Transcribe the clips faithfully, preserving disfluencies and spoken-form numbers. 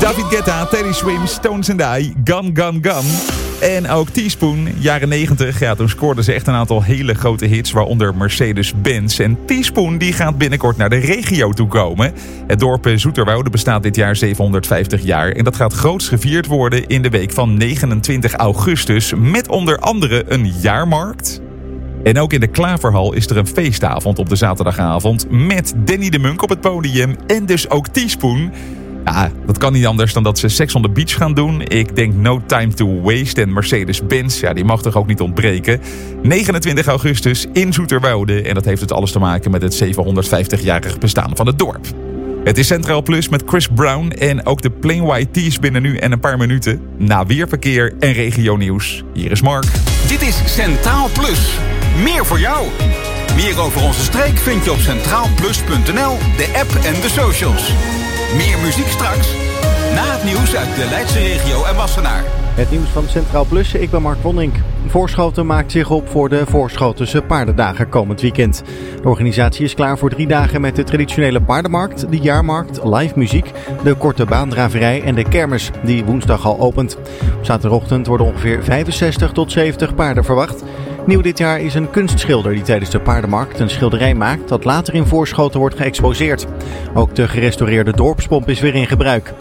David Guetta, Teddy Swims, Stones and I, Gun Gun Gun. En ook Teaspoon, jaren negentig. Ja, toen scoorden ze echt een aantal hele grote hits, waaronder Mercedes-Benz. En Teaspoon die gaat binnenkort naar de regio toe komen. Het dorp Zoeterwoude bestaat dit jaar zevenhonderdvijftig jaar. En dat gaat groots gevierd worden in de week van negenentwintig augustus. Met onder andere een jaarmarkt. En ook in de Klaverhal is er een feestavond op de zaterdagavond. Met Danny de Munk op het podium en dus ook Teaspoon. Ja, dat kan niet anders dan dat ze Sex on the Beach gaan doen. Ik denk No Time to Waste en Mercedes-Benz. Ja, die mag toch ook niet ontbreken. negenentwintig augustus in Zoeterwoude. En dat heeft het alles te maken met het zevenhonderdvijftig-jarig bestaan van het dorp. Het is Centraal Plus met Chris Brown en ook de Plain White Tees binnen nu en een paar minuten. Na weerverkeer en regionieuws. Hier is Mark. Dit is Centraal Plus. Meer voor jou. Meer over onze streek vind je op centraal plus punt n l, de app en de socials. Meer muziek straks. Na het nieuws uit de Leidse regio en Wassenaar. Het nieuws van Centraal Plus, ik ben Mark Wondink. Voorschoten maakt zich op voor de Voorschotense paardendagen komend weekend. De organisatie is klaar voor drie dagen met de traditionele paardenmarkt, de jaarmarkt, live muziek, de korte baandraverij en de kermis, die woensdag al opent. Op zaterdagochtend worden ongeveer vijfenzestig tot zeventig paarden verwacht. Nieuw dit jaar is een kunstschilder die tijdens de paardenmarkt een schilderij maakt dat later in Voorschoten wordt geëxposeerd. Ook de gerestaureerde dorpspomp is weer in gebruik.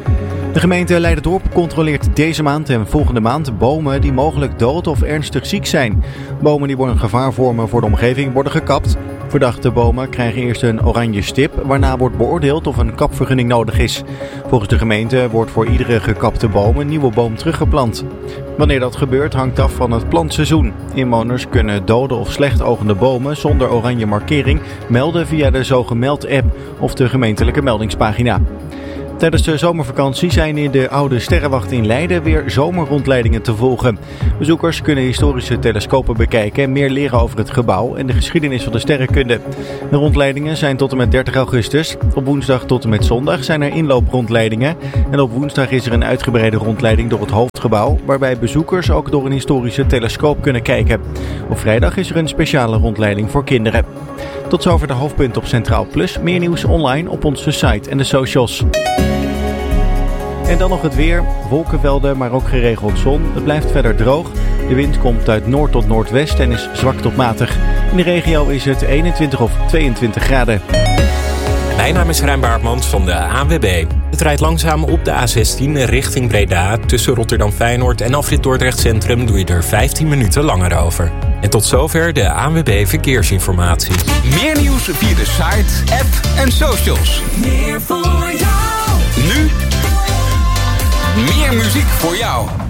De gemeente Leiden-Dorp controleert deze maand en volgende maand bomen die mogelijk dood of ernstig ziek zijn. Bomen die worden een gevaar vormen voor de omgeving worden gekapt. Verdachte bomen krijgen eerst een oranje stip, waarna wordt beoordeeld of een kapvergunning nodig is. Volgens de gemeente wordt voor iedere gekapte boom een nieuwe boom teruggeplant. Wanneer dat gebeurt hangt af van het plantseizoen. Inwoners kunnen dode of slecht ogende bomen zonder oranje markering melden via de Zogemeld-app of de gemeentelijke meldingspagina. Tijdens de zomervakantie zijn in de oude sterrenwacht in Leiden weer zomerrondleidingen te volgen. Bezoekers kunnen historische telescopen bekijken en meer leren over het gebouw en de geschiedenis van de sterrenkunde. De rondleidingen zijn tot en met dertig augustus. Op woensdag tot en met zondag zijn er inlooprondleidingen. En op woensdag is er een uitgebreide rondleiding door het hoofdgebouw, waarbij bezoekers ook door een historische telescoop kunnen kijken. Op vrijdag is er een speciale rondleiding voor kinderen. Tot zover de hoofdpunten op Centraal Plus. Meer nieuws online op onze site en de socials. En dan nog het weer. Wolkenvelden, maar ook geregeld zon. Het blijft verder droog. De wind komt uit noord tot noordwest en is zwak tot matig. In de regio is het eenentwintig of tweeëntwintig graden. Mijn naam is Rijn Baartmans van de A N W B. Het rijdt langzaam op de A zestien richting Breda. Tussen Rotterdam-Feyenoord en afrit Dordrecht Centrum doe je er vijftien minuten langer over. En tot zover de A N W B Verkeersinformatie. Meer nieuws via de site, app en socials. Meer voor jou. Nu meer muziek voor jou.